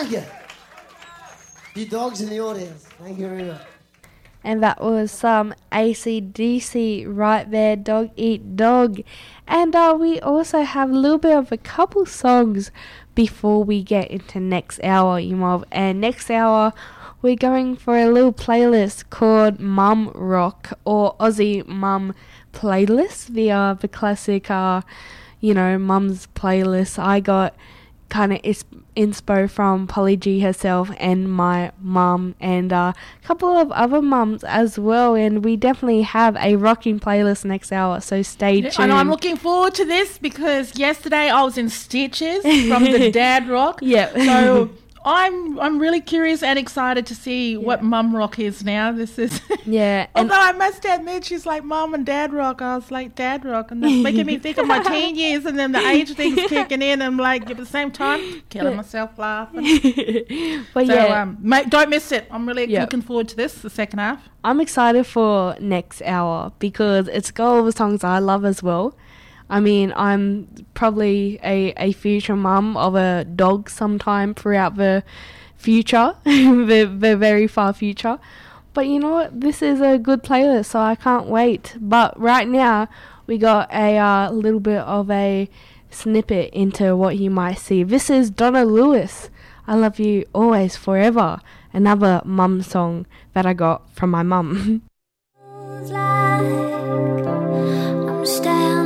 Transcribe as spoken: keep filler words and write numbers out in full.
Thank you. You dogs in the audience. Thank you very much. And that was some A C D C right there, Dog Eat Dog. And uh, we also have a little bit of a couple songs before we get into next hour, Imov. And next hour, we're going for a little playlist called Mum Rock or Aussie Mum Playlist. The, uh, the classic, uh, you know, Mum's playlist. I got kind of is- inspo from Polly G herself and my mum and uh, a couple of other mums as well, and we definitely have a rocking playlist next hour, so stay tuned. And I'm looking forward to this because yesterday I was in stitches from the Dad Rock. Yeah. So I'm I'm really curious and excited to see Yeah. what Mum Rock is now. This is Yeah. And although I must admit she's like Mum and Dad Rock. I was like Dad Rock, and that's making me think of my teen years, and then the age thing's kicking in. And I'm like at the same time killing myself laughing. but So yeah, um, mate, don't miss it. I'm really Yeah. looking forward to this, the second half. I'm excited for next hour because it's got all the songs I love as well. I mean, I'm probably a, a future mum of a dog sometime throughout the future, the, the very far future. But you know what? This is a good playlist, so I can't wait. But right now, we got a uh, little bit of a snippet into what you might see. This is Donna Lewis, I Love You Always Forever, another mum song that I got from my mum. I'm staying